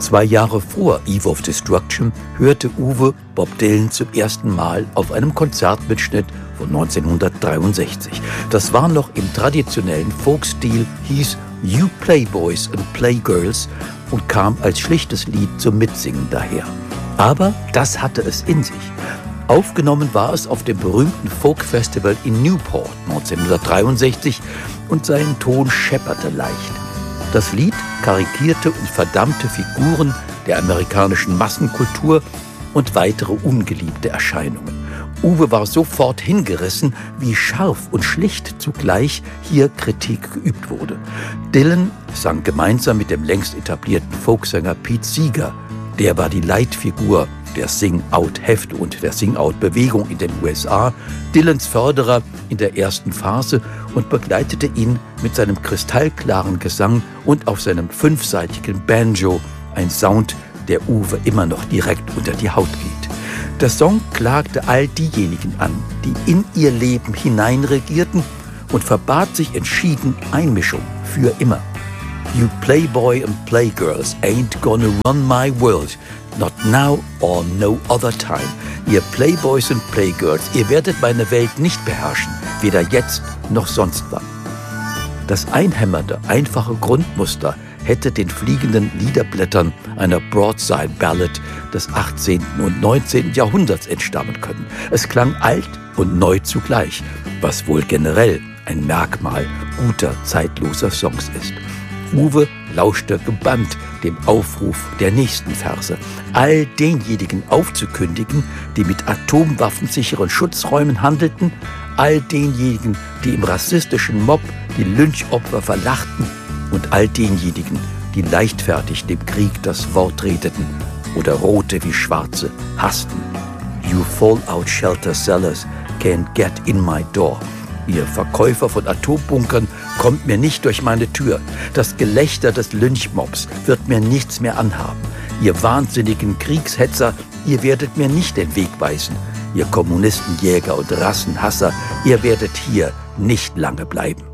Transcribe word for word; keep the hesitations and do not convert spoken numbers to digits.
Zwei Jahre vor Eve of Destruction hörte Uwe Bob Dylan zum ersten Mal auf einem Konzertmitschnitt von neunzehnhundertdreiundsechzig. Das war noch im traditionellen Folkstil, hieß You Playboys and Playgirls und kam als schlichtes Lied zum Mitsingen daher. Aber das hatte es in sich. Aufgenommen war es auf dem berühmten Folk-Festival in Newport neunzehnhundertdreiundsechzig und sein Ton schepperte leicht. Das Lied karikierte und verdammte Figuren der amerikanischen Massenkultur und weitere ungeliebte Erscheinungen. Uwe war sofort hingerissen, wie scharf und schlicht zugleich hier Kritik geübt wurde. Dylan sang gemeinsam mit dem längst etablierten Folksänger Pete Seeger. Der war die Leitfigur der Sing-Out-Hefte und der Sing-Out-Bewegung in den U S A, Dylans Förderer in der ersten Phase und begleitete ihn mit seinem kristallklaren Gesang und auf seinem fünfseitigen Banjo, ein Sound, der Uwe immer noch direkt unter die Haut geht. Der Song klagte all diejenigen an, die in ihr Leben hineinregierten und verbat sich entschieden Einmischung für immer. You Playboy and Playgirls ain't gonna run my world. Not now or no other time. Ihr Playboys und Playgirls, ihr werdet meine Welt nicht beherrschen, weder jetzt noch sonst wann. Das einhämmernde, einfache Grundmuster hätte den fliegenden Liederblättern einer Broadside Ballad des achtzehnten und neunzehnten Jahrhunderts entstammen können. Es klang alt und neu zugleich, was wohl generell ein Merkmal guter, zeitloser Songs ist. Uwe lauschte gebannt dem Aufruf der nächsten Verse, all denjenigen aufzukündigen, die mit atomwaffensicheren Schutzräumen handelten, all denjenigen, die im rassistischen Mob die Lynchopfer verlachten und all denjenigen, die leichtfertig dem Krieg das Wort redeten oder Rote wie Schwarze hassten. You fallout shelter sellers can't get in my door. Ihr Verkäufer von Atombunkern kommt mir nicht durch meine Tür. Das Gelächter des Lynchmobs wird mir nichts mehr anhaben. Ihr wahnsinnigen Kriegshetzer, ihr werdet mir nicht den Weg weisen. Ihr Kommunistenjäger und Rassenhasser, ihr werdet hier nicht lange bleiben.